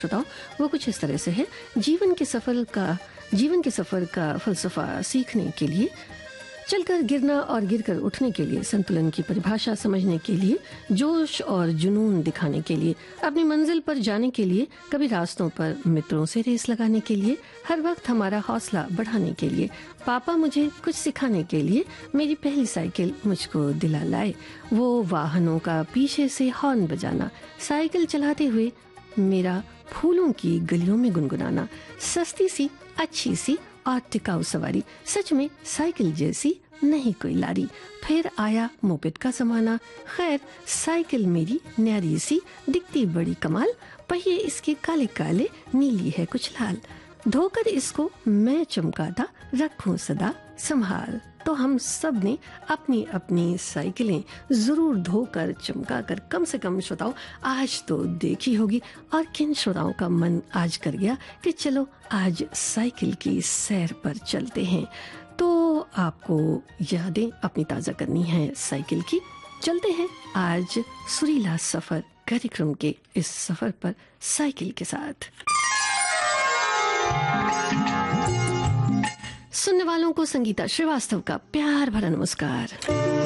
श्रोताओं, वो कुछ इस तरह से है। जीवन के सफर का फलसफा सीखने के लिए, चलकर गिरना और गिरकर उठने के लिए, संतुलन की परिभाषा समझने के लिए, जोश और जुनून दिखाने के लिए, अपनी मंजिल पर जाने के लिए, कभी रास्तों पर मित्रों से रेस लगाने के लिए, हर वक्त हमारा हौसला बढ़ाने के लिए, पापा मुझे कुछ सिखाने के लिए, मेरी पहली साइकिल मुझको दिला लाए, वो वाहनों का पीछे से हॉर्न बजाना, साइकिल चलाते हुए मेरा फूलों की गलियों में गुनगुनाना, सस्ती सी, अच्छी सी और टिकाऊ सवारी, सच में साइकिल जैसी नहीं कोई लारी। फिर आया मोपेड का जमाना, खैर साइकिल मेरी न्यारी सी, दिखती बड़ी कमाल, पहिए इसके काले काले, नीली है कुछ लाल, धोकर इसको मैं चमकाता, रखूं सदा संभाल। तो हम सब ने अपनी अपनी साइकिलें जरूर धोकर चमकाकर कम से कम श्रोताओं आज तो देखी होगी। और किन श्रोताओं का मन आज कर गया कि चलो आज साइकिल की सैर पर चलते हैं। तो आपको यादें अपनी ताजा करनी है साइकिल की। चलते हैं आज सुरीला सफर कार्यक्रम के इस सफर पर साइकिल के साथ। सुनने वालों को संगीता श्रीवास्तव का प्यार भरा नमस्कार।